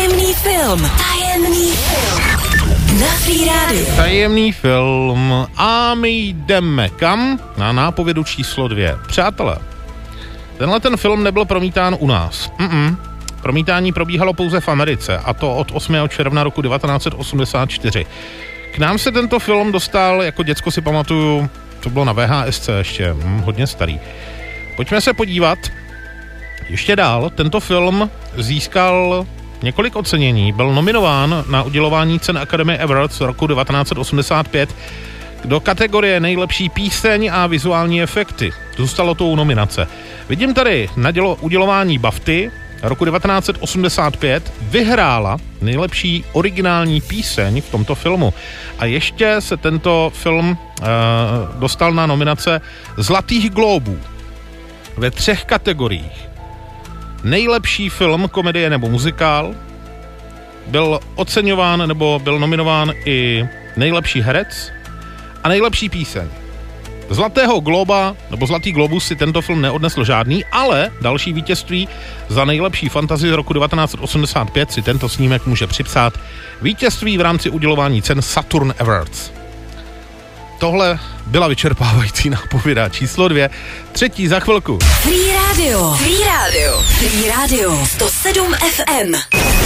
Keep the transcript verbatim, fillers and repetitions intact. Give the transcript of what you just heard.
Tajemný film. Tajemný film. Na Free Radio. Tajemný film. A my jdeme kam? Na nápovědu číslo dvě. Přátelé, tenhle ten film nebyl promítán u nás. Mm-mm. Promítání probíhalo pouze v Americe, a to od osmého června roku devatenáct set osmdesát čtyři. K nám se tento film dostal, jako děcko si pamatuju, to bylo na V H S C ještě, hm, hodně starý. Pojďme se podívat ještě dál. Tento film získal několik ocenění, byl nominován na udělování cen Academy Awards roku devatenáct set osmdesát pět do kategorie nejlepší píseň a vizuální efekty. Zůstalo to u nominace. Vidím tady na dělo, udělování BAFTY roku devatenáct set osmdesát pět vyhrála nejlepší originální píseň v tomto filmu. A ještě se tento film uh, dostal na nominace Zlatých glóbů ve třech kategoriích. Nejlepší film, komedie nebo muzikál, byl oceňován nebo byl nominován i nejlepší herec a nejlepší píseň. Zlatého globa nebo Zlatý globus si tento film neodnesl žádný, ale další vítězství za nejlepší fantazii z roku devatenáct set osmdesát pět si tento snímek může připsat vítězství v rámci udělování cen Saturn Awards. Tohle byla vyčerpávající nápověda číslo dvě, třetí za chvilku. Free Radio. Free Radio. Free Radio. sto sedm F M.